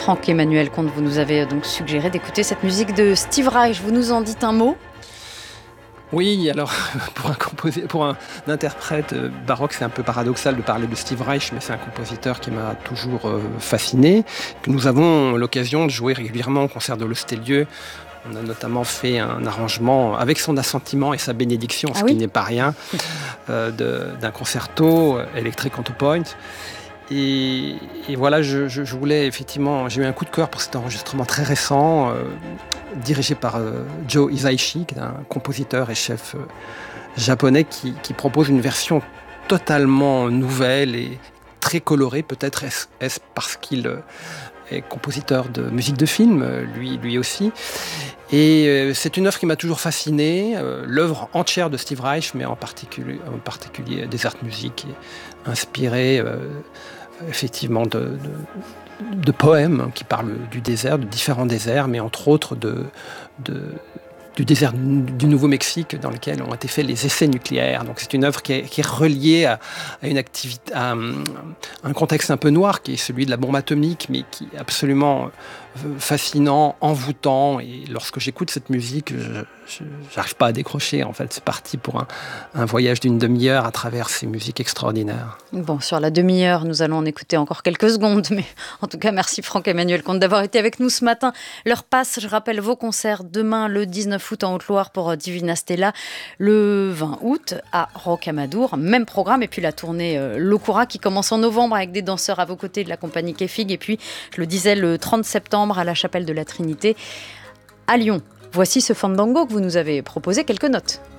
Franck-Emmanuel Comte, vous nous avez donc suggéré d'écouter cette musique de Steve Reich. Vous nous en dites un mot ? Oui, alors pour un interprète baroque, c'est un peu paradoxal de parler de Steve Reich, mais c'est un compositeur qui m'a toujours fasciné, que nous avons l'occasion de jouer régulièrement au concert de l'Hostélieu. On a notamment fait un arrangement avec son assentiment et sa bénédiction, ce qui n'est pas rien, d'un concerto Electric Counterpoint. Et voilà, je voulais effectivement, j'ai eu un coup de cœur pour cet enregistrement très récent, dirigé par Joe Hisaishi, qui est un compositeur et chef japonais qui propose une version totalement nouvelle et très colorée. Peut-être est-ce parce qu'il est compositeur de musique de film, lui aussi. Et c'est une œuvre qui m'a toujours fasciné, l'œuvre entière de Steve Reich, mais en particulier Desert Music, inspirée effectivement de poèmes qui parlent du désert, de différents déserts, mais entre autres du désert du Nouveau-Mexique dans lequel ont été faits les essais nucléaires. Donc c'est une œuvre qui est reliée à une activité, à un contexte un peu noir qui est celui de la bombe atomique, mais qui est absolument fascinant, envoûtant. Et lorsque j'écoute cette musique, je n'arrive pas à décrocher. En fait, c'est parti pour un voyage d'une demi-heure à travers ces musiques extraordinaires. Bon, sur la demi-heure, nous allons en écouter encore quelques secondes. Mais en tout cas, merci Franck-Emmanuel Comte d'avoir été avec nous ce matin. L'heure passe, je rappelle vos concerts demain, le 19 août en Haute-Loire pour Divina Stella, le 20 août à Rocamadour, même programme. Et puis la tournée Locura qui commence en novembre avec des danseurs à vos côtés de la compagnie Kefig. Et puis, je le disais, le 30 septembre à la Chapelle de la Trinité à Lyon. Voici ce fandango que vous nous avez proposé, quelques notes.